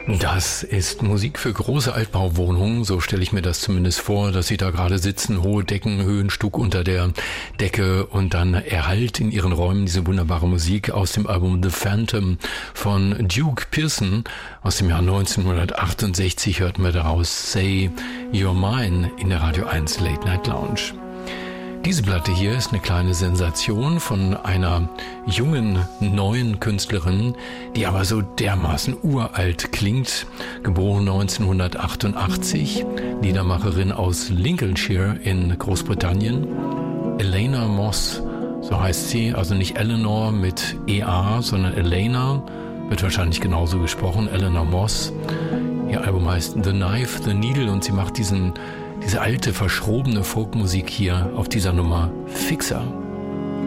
Das ist Musik für große Altbauwohnungen, so stelle ich mir das zumindest vor, dass sie da gerade sitzen, hohe Decken, Höhenstuck unter der Decke und dann erhallt in ihren Räumen diese wunderbare Musik aus dem Album The Phantom von Duke Pearson aus dem Jahr 1968 hörten wir daraus Say You're Mine in der Radio 1 Late Night Lounge. Diese Platte hier ist eine kleine Sensation von einer jungen, neuen Künstlerin, die aber so dermaßen uralt klingt. Geboren 1988, Liedermacherin aus Lincolnshire in Großbritannien. Elena Moss, so heißt sie, also nicht Eleanor mit EA, sondern Elena, wird wahrscheinlich genauso gesprochen, Eleanor Moss. Ihr Album heißt The Knife, The Needle und sie macht diese alte, verschrobene Folkmusik hier auf dieser Nummer Fixer.